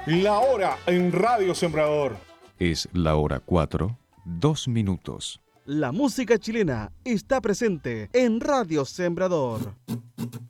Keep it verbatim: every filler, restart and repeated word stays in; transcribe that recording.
La hora en Radio Sembrador. Es la hora cuatro, dos minutos. La música chilena está presente en Radio Sembrador.